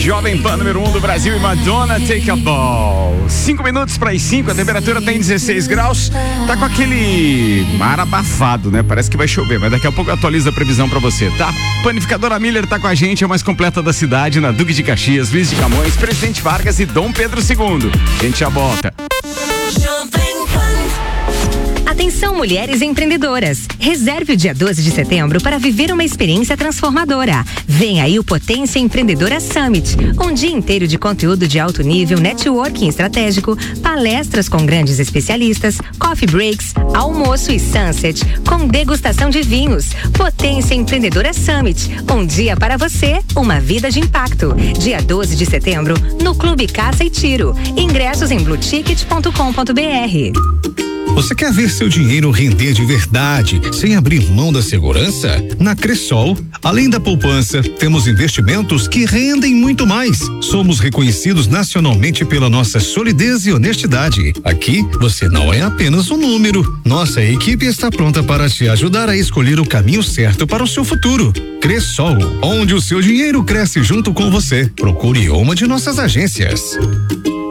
Jovem Pan número 1 do Brasil e Madonna, Take a Ball. 5 minutos para as 5, a temperatura tem 16 graus. Tá com aquele mar abafado, né? Parece que vai chover, mas daqui a pouco eu atualizo a previsão para você, tá? Panificadora Miller tá com a gente, é a mais completa da cidade, na Duque de Caxias, Luiz de Camões, Presidente Vargas e Dom Pedro II. A gente já volta. Atenção, mulheres empreendedoras. Reserve o dia 12 de setembro para viver uma experiência transformadora. Vem aí o Potência Empreendedora Summit. Um dia inteiro de conteúdo de alto nível, networking estratégico, palestras com grandes especialistas, coffee breaks, almoço e sunset, com degustação de vinhos. Potência Empreendedora Summit. Um dia para você, uma vida de impacto. Dia 12 de setembro, no Clube Caça e Tiro. Ingressos em blueticket.com.br. Você quer ver seu dinheiro render de verdade, sem abrir mão da segurança? Na Cressol, além da poupança, temos investimentos que rendem muito mais. Somos reconhecidos nacionalmente pela nossa solidez e honestidade. Aqui, você não é apenas um número. Nossa equipe está pronta para te ajudar a escolher o caminho certo para o seu futuro. Cressol, onde o seu dinheiro cresce junto com você. Procure uma de nossas agências.